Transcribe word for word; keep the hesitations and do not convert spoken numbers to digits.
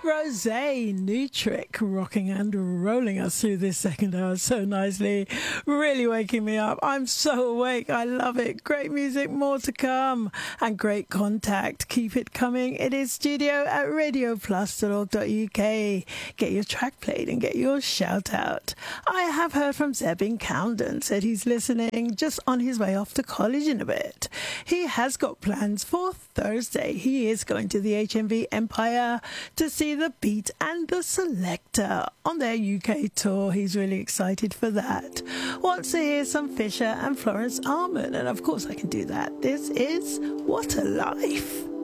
Rosé, new trick, rocking and rolling us through this second hour so nicely, really waking me up. I'm so awake. I love it. Great music, more to come, and great contact. Keep it coming. It is studio at radio plus dot org dot U K. Get your track played and get your shout out. I have heard from Zeb in Camden, said he's listening just on his way off to college in a bit. He has got plans for Thursday. He is going to the H M V Empire to see the Beat and the Selector on their U K tour. He's really excited for that. Wants to hear some Fisher and Florence Armand, and of course I can do that. This is What a Life.